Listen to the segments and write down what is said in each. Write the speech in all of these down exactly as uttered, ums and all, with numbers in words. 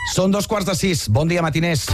Són dos quarts de sis. Bon dia, matiners.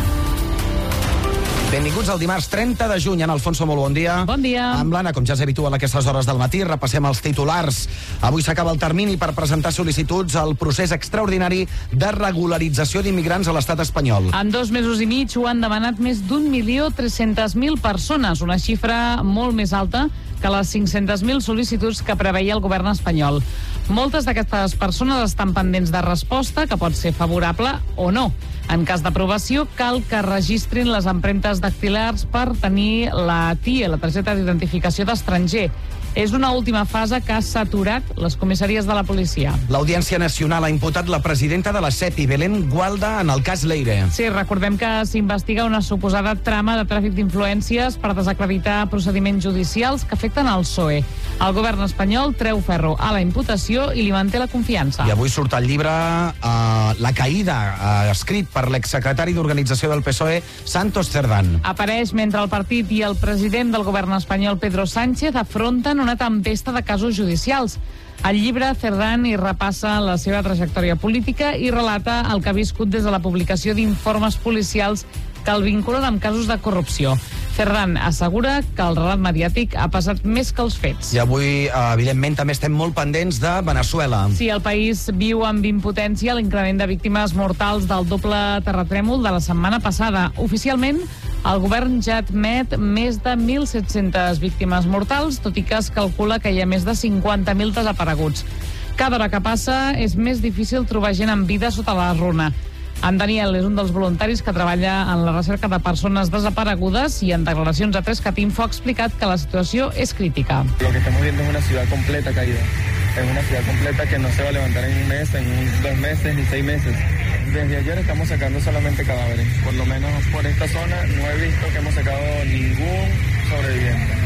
Benvinguts al dimarts trenta de juny. En Alfonso, molt bon dia. Bon dia. Amb l'Anna, com ja és habitual a aquestes hores del matí, repassem els titulars. Avui s'acaba el termini per presentar sol·licituds al procés extraordinari de regularització d'immigrants a l'estat espanyol. En dos mesos i mig ho han demanat més d'un milió tres-cents mil persones, una xifra molt més alta que les cinc-centes mil sol·licituds que preveia el govern espanyol. Moltes d'aquestes persones estan pendents de resposta, que pot ser favorable o no. En cas d'aprovació, cal que registrin les empremtes dactilars per tenir la T I E, la targeta d'identificació d'estranger. És una última fase que ha saturat les comissaries de la policia. L'Audiència Nacional ha imputat la presidenta de la SEPI, Belén Gualda, en el cas Leire. Sí, recordem que s'investiga una suposada trama de tràfic d'influències per desacreditar procediments judicials que afecten el P S O E. El govern espanyol treu ferro a la imputació i li manté la confiança. I avui surt el llibre uh, La caïda, uh, escrit per l'exsecretari d'Organització del P S O E, Santos Cerdán. Apareix mentre el partit i el president del govern espanyol, Pedro Sánchez, afronten una tempesta de casos judicials. Al llibre, Cerdán hi repassa la seva trajectòria política i relata el que ha viscut des de la publicació d'informes policials que el vinculen amb casos de corrupció. Cerdán assegura que el relat mediàtic ha passat més que els fets. I avui, evidentment, també estem molt pendents de Veneçuela. Sí, el país viu amb impotència l'increment de víctimes mortals del doble terratrèmol de la setmana passada. Oficialment, el govern ja admet més de mil set-centes víctimes mortals, tot i que es calcula que hi ha més de cinquanta mil desapareguts. Cada hora que passa és més difícil trobar gent amb vida sota la runa. En Daniel és un dels voluntaris que treballa en la recerca de persones desaparegudes y en declaracions a Tres Cat Info ha explicat que la situació és crítica. Lo que estamos viendo es una ciudad completa caída. Es una ciudad completa que no se va a levantar en un mes, en un, dos meses ni seis meses. Desde ayer estamos sacando solamente cadáveres. Por lo menos por esta zona no he visto que hemos sacado ningún sobreviviente.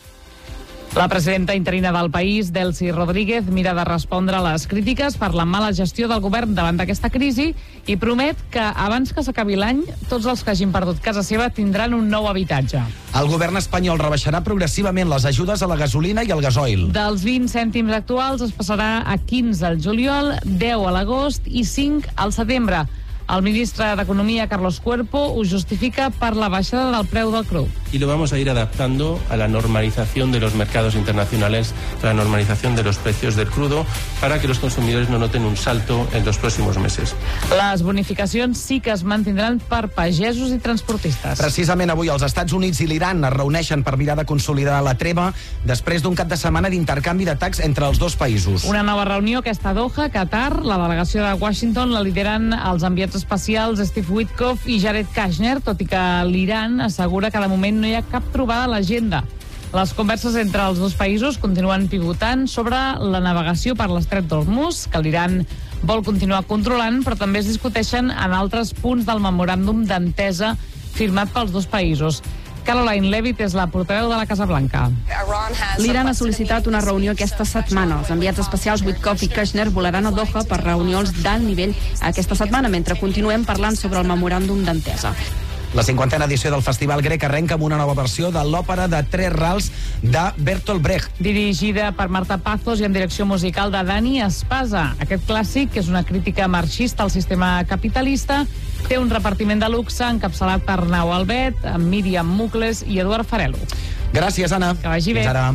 La presidenta interina del país, Delcy Rodríguez, mira de respondre a les crítiques per la mala gestió del govern davant d'aquesta crisi i promet que abans que s'acabi l'any, tots els que hagin perdut casa seva tindran un nou habitatge. El govern espanyol rebaixarà progressivament les ajudes a la gasolina i al gasoil. Dels vint cèntims actuals es passarà a quinze al juliol, deu a l'agost i cinc al setembre. El ministre d'Economia, Carlos Cuerpo, ho justifica per la baixada del preu del cru. Y lo vamos a ir adaptando a la normalización de los mercados internacionales, a la normalización de los precios del crudo, para que los consumidores no noten un salto en los próximos meses. Les bonificacions sí que es mantindran per pagesos i transportistes. Precisament avui els Estats Units i l'Iran es reuneixen per mirar de consolidar la treva després d'un cap de setmana d'intercanvi d'atacs entre els dos països. Una nova reunió aquesta a Doha, Qatar. La delegació de Washington la lideren els enviats especials Steve Witkoff i Jared Kushner, tot i que l'Iran assegura que de moment no hi ha cap trobada a l'agenda. Les converses entre els dos països continuen pivotant sobre la navegació per l'estret d'Hormuz, que l'Iran vol continuar controlant, però també es discuteixen en altres punts del memoràndum d'entesa firmat pels dos països. Caroline Levitt és la portaveu de la Casa Blanca. L'Iran ha sol·licitat una reunió aquesta setmana. Els enviats especials Witkoff i Kushner volaran a Doha per reunions d'alt nivell aquesta setmana, mentre continuem parlant sobre el memoràndum d'entesa. La cinquantena edició del Festival Grec arrenca amb una nova versió de l'òpera de Tres Rals de Bertolt Brecht. Dirigida per Marta Pazos i en direcció musical de Dani Espasa. Aquest clàssic, que és una crítica marxista al sistema capitalista, té un repartiment de luxe encapçalat per Arnau Albet, Míriam Mucles i Eduard Farelo. Gràcies, Anna. Que vagi bé. Fins ara.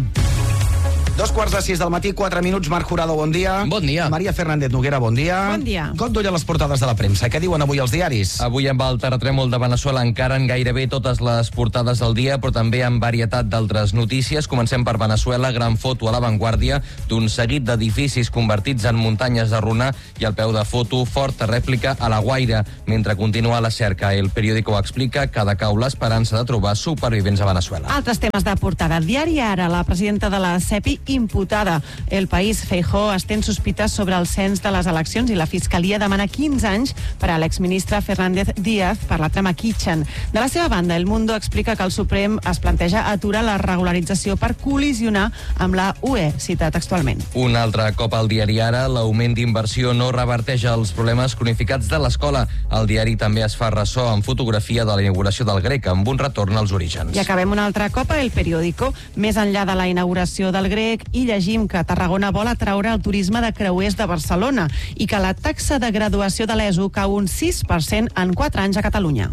Dos quarts de sis del matí, quatre minuts. Marc Jurado, bon dia. Bon dia. Maria Fernández Noguera, bon dia. Bon dia. Com duia les portades de la premsa? Què diuen avui els diaris? Avui amb el terratrèmol de Veneçuela encara en gairebé totes les portades del dia, però també amb varietat d'altres notícies. Comencem per Veneçuela, gran foto a l'avantguàrdia d'un seguit d'edificis convertits en muntanyes de runa i al peu de foto forta rèplica a la Guaira. Mentre continua la cerca, el periòdico explica que decau l'esperança de trobar supervivents a Veneçuela. Altres temes de portada. Diari Ara, la presidenta de la SEPI imputada. El País, Feijóo estén sospites sobre el cens de les eleccions i la Fiscalia demana quinze anys per a l'exministre Fernández Díaz per la trama Kitchen. De la seva banda, El Mundo explica que el Suprem es planteja aturar la regularització per col·lisionar amb la U E, cita textualment. Un altre cop al diari Ara, l'augment d'inversió no reverteix els problemes cronificats de l'escola. El diari també es fa ressò amb fotografia de la inauguració del Grec, amb un retorn als orígens. I acabem un altre cop a El Periódico. Més enllà de la inauguració del Grec, G E C i llegim que Tarragona vol atraure el turisme de creuers de Barcelona i que la taxa de graduació de l'E S O cau un sis per cent en quatre anys a Catalunya.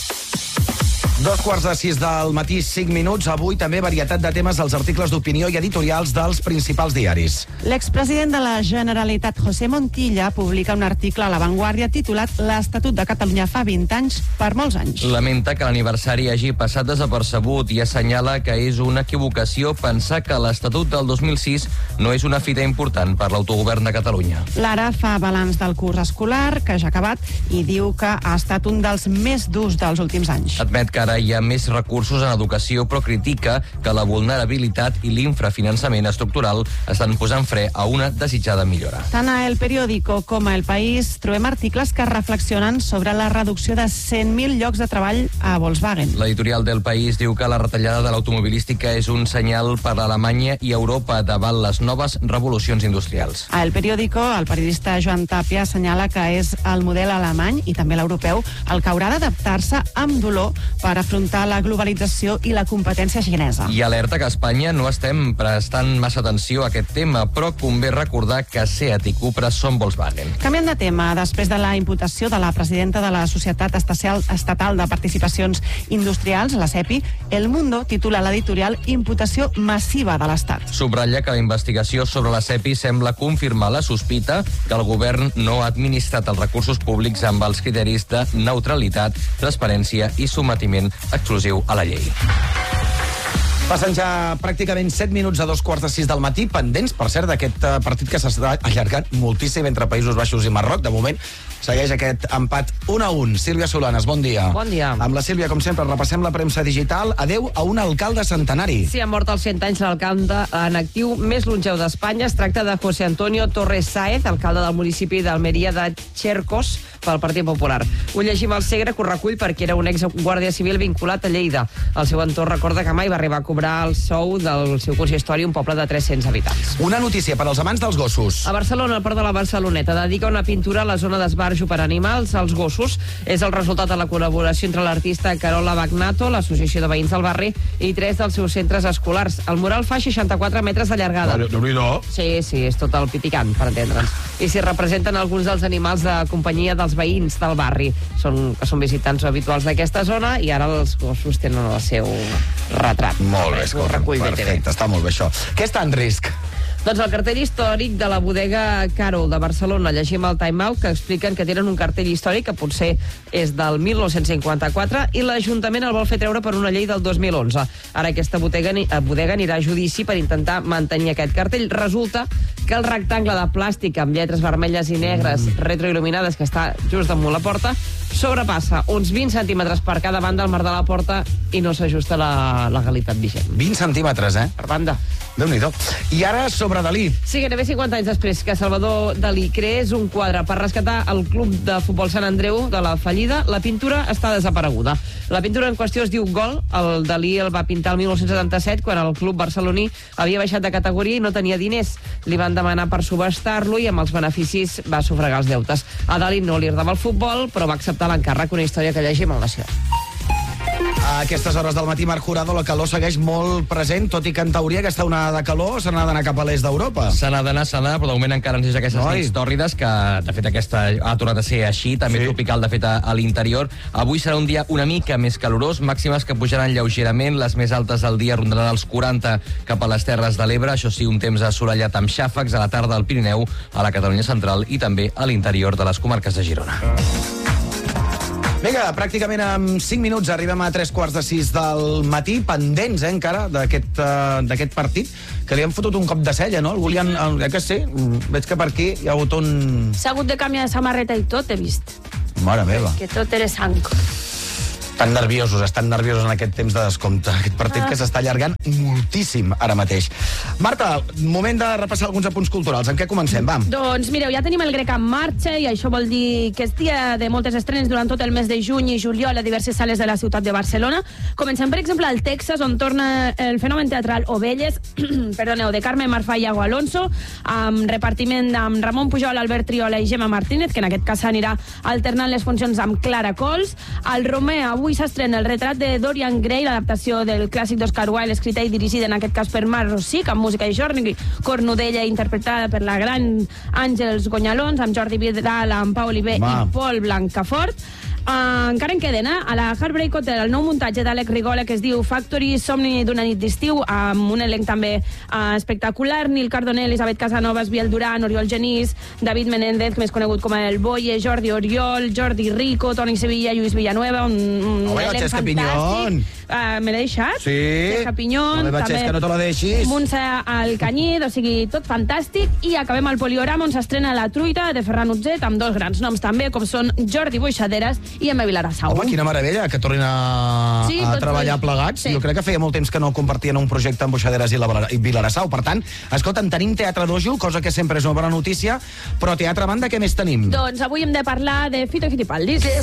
Dos quarts de sis del matí, cinc minuts. Avui també varietat de temes als articles d'opinió i editorials dels principals diaris. L'expresident de la Generalitat, José Montilla, publica un article a La Vanguardia titulat «L'Estatut de Catalunya fa vint anys per molts anys». Lamenta que l'aniversari hagi passat desapercebut i assenyala que és una equivocació pensar que l'Estatut del dos mil sis no és una fita important per l'autogovern de Catalunya. L'Ara fa balanç del curs escolar, que ja ha acabat, i diu que ha estat un dels més durs dels últims anys. Admet que ara hi ha més recursos en educació, però critica que la vulnerabilitat i l'infrafinançament estructural estan posant fre a una desitjada millora. Tant a El Periódico com a El País trobem articles que reflexionen sobre la reducció de cent mil llocs de treball a Volkswagen. L'editorial del País diu que la retallada de l'automobilística és un senyal per a Alemanya i Europa davant les noves revolucions industrials. A El Periódico, el periodista Joan Tàpia assenyala que és el model alemany i també l'europeu el que haurà d'adaptar-se amb dolor per afrontar la globalització i la competència xinesa. I alerta que a Espanya no estem prestant massa atenció a aquest tema, però convé recordar que Seat i Cupra són Volkswagen. Canviant de tema, després de la imputació de la presidenta de la Societat Estatal de Participacions Industrials, la SEPI, El Mundo titula l'editorial «Imputació massiva de l'Estat». Subratlla que la investigació sobre la SEPI sembla confirmar la sospita que el govern no ha administrat els recursos públics amb els criteris de neutralitat, transparència i sometiment exclusiu a la llei. Passen ja pràcticament set minuts a dos quarts de sis del matí, pendents, per cert, d'aquest partit que s'està allargant moltíssim entre Països Baixos i Marroc. De moment segueix aquest empat un a un. Sílvia Solanes, bon dia. Bon dia. Amb la Sílvia, com sempre, repassem la premsa digital. Adeu a un alcalde centenari. Sí, ha mort als cent anys l'alcalde en actiu més longeu d'Espanya. Es tracta de José Antonio Torres Sáez, alcalde del municipi d'Almeria de Xercos, pel Partit Popular. Ho llegim al Segre, que ho recull perquè era un exguàrdia civil vinculat a Lleida. El seu entorn recorda que mai va arribar a cobrar el sou del seu consistori, un poble de tres-cents habitants. Una notícia per als amants dels gossos. A Barcelona, el Port de la Barceloneta dedica una pintura a la zona d'esbarjo per animals als gossos. És el resultat de la col·laboració entre l'artista Carola Bagnato, l'associació de veïns del barri, i tres dels seus centres escolars. El mural fa seixanta-quatre metres de llargada. Déu-n'hi-do. Sí, sí, és tot el piticant, per entendre'ns. I s'hi representen alguns dels animals de companyia dels veïns del barri. Són, que són visitants habituals d'aquesta zona i ara els gossos tenen el seu retrat. Molt bé, escolta, perfecte, està molt bé això. Què està en risc? Doncs el cartell històric de la bodega Carol de Barcelona. Llegim el Time Out, que expliquen que tenen un cartell històric que potser és del mil nou-cents cinquanta-quatre i l'Ajuntament el vol fer treure per una llei del dos mil onze. Ara aquesta bodega, bodega anirà a judici per intentar mantenir aquest cartell. Resulta que el rectangle de plàstic amb lletres vermelles i negres retroil·luminades que està just damunt la porta sobrepassa uns vint centímetres per cada banda al mar de la porta i no s'ajusta a la legalitat vigent. vint centímetres, eh? Per banda. Déu-n'hi-do. I ara sobre Dalí. Sí, gairebé cinquanta anys després que Salvador Dalí creés un quadre per rescatar el club de futbol Sant Andreu de la fallida, la pintura està desapareguda. La pintura en qüestió es diu Gol. El Dalí el va pintar el mil nou-cents setanta-set quan el club barceloní havia baixat de categoria i no tenia diners. Li van demanar per subhastar-lo i amb els beneficis va sufragar els deutes. A Dalí no li agradava el futbol, però va acceptar l'encàrrec, una història que llegim al Nació. A aquestes hores del matí, Marc Jurado, la calor segueix molt present, tot i que en teoria aquesta onada de calor se n'ha d'anar cap a l'est d'Europa. Se n'ha d'anar, se n'ha d'anar, però de moment encara ens és aquestes Noi. nits tòrrides, que de fet aquesta ha tornat a ser així, també Sí. tropical de fet a, a l'interior. Avui serà un dia una mica més calorós, màximes que pujaran lleugerament, les més altes del dia rondaran els quaranta cap a les Terres de l'Ebre, això sí, un temps assolellat amb xàfecs a la tarda al Pirineu, a la Catalunya central i també a l'interior de les comarques de Girona. Vinga, pràcticament en cinc minuts arribem a tres quarts de sis del matí, pendents, eh, encara, d'aquest uh, d'aquest partit, que li han fotut un cop de cella, no? El volien, eh, que sí, veig que per aquí hi ha hagut un... S'ha hagut de canviar de samarreta i tot, he vist. Mare meva. Que tot era sang. Estan nerviosos, estan nerviosos en aquest temps de descompte. Aquest partit Ah. que s'està allargant moltíssim ara mateix. Marta, moment de repassar alguns apunts culturals. Amb què comencem? Vam. Doncs mireu, ja tenim el grec en marxa i això vol dir que és dia de moltes estrenes durant tot el mes de juny i juliol a diverses sales de la ciutat de Barcelona. Comencem, per exemple, al Texas, on torna el fenomen teatral Ovelles, perdoneu, de Carme Marfà i Iago Alonso, amb repartiment amb Ramon Pujol, Albert Triola i Gemma Martínez, que en aquest cas anirà alternant les funcions amb Clara Cols. Al Romea, avui avui s'estrena El retrat de Dorian Gray, l'adaptació del clàssic d'Oscar Wilde, escrita i dirigida en aquest cas per Marc Rosic, amb música de Jordi Cornudella, interpretada per la gran Àngels Gonyalons, amb Jordi Vidal, amb Pau Oliver Va. i Pol Blancafort. Uh, encara en queden, eh? A la Heartbreak Hotel, el nou muntatge d'Àlex Rigola, que es diu Factory, somni d'una nit d'estiu, amb un elenc també uh, espectacular. Nil Cardone, Elisabet Casanovas, Biel Duran, Oriol Genís, David Menéndez, més conegut com el Boye, Jordi Oriol, Jordi Rico, Toni Sevilla, Lluís Villanueva, un, un Oh, elenc Xesca fantàstic. Pinyón. Uh, me l'he deixat? Sí. Xesca Pinyón, No, també Xesca, no te la deixis. Montse Alcanyid, o sigui, tot fantàstic. I acabem al Poliorama, on s'estrena La truita de Ferran Utzet, amb dos grans noms també, com són Jordi Boixaderes i Emma Vilarasau. Home, quina meravella, que tornin a, Sí, a tots treballar dos. plegats. Sí. Jo crec que feia molt temps que no compartien un projecte amb Boixaderes i, la, i Vilarassau. Per tant, escolta'm, tenim Teatre Dojo, cosa que sempre és una bona notícia, però Teatre Banda, què més tenim? Doncs avui hem de parlar de Fito Hitipaldis.